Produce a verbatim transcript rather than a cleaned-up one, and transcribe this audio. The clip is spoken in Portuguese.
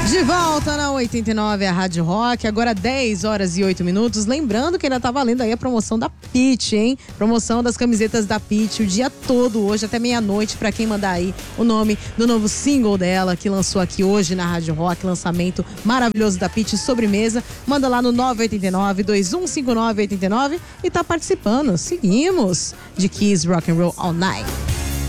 De volta na oitenta e nove, a Rádio Rock, agora dez horas e oito minutos. Lembrando que ainda tá valendo aí a promoção da Pitty, hein? Promoção das camisetas da Pitty o dia todo, hoje até meia-noite, pra quem mandar aí o nome do novo single dela, que lançou aqui hoje na Rádio Rock, lançamento maravilhoso da Pitty, Sobremesa. Manda lá no nove oito nove, dois um cinco nove, oito nove e tá participando. Seguimos de Kiss Rock and Roll All Night.